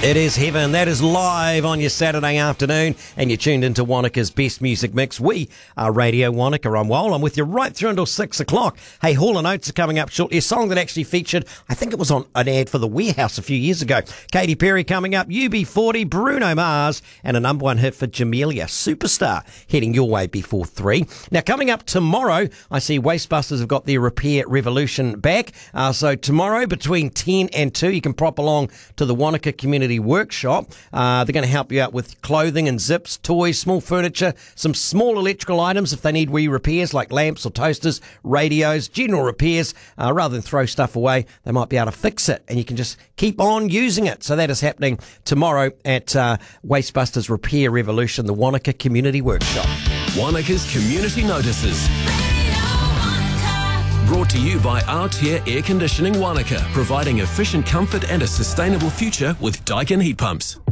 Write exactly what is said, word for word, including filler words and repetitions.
It is heaven. That is live on your Saturday afternoon, and you're tuned into Wanaka's Best Music Mix. We are Radio Wanaka. I'm Wal. I'm with you right through until six o'clock. Hey, Hall and Oates are coming up shortly. A song that actually featured, I think it was on an ad for the Warehouse a few years ago. Katy Perry coming up, U B forty, Bruno Mars, and a number one hit for Jamelia, Superstar, heading your way before three. Now, coming up tomorrow, I see Wastebusters have got their Repair Revolution back. Uh, so tomorrow between ten and two, you can prop along to the Wanaka Community Workshop. Uh, they're going to help you out with clothing and zips, toys, small furniture, some small electrical items if they need wee repairs like lamps or toasters, radios, general repairs. Uh, rather than throw stuff away, they might be able to fix it and you can just keep on using it. So that is happening tomorrow at uh, Wastebusters Repair Revolution, the Wanaka Community Workshop. Wanaka's Community Notices. Brought to you by Altair Air Conditioning Wanaka, providing efficient comfort and a sustainable future with Daikin heat pumps.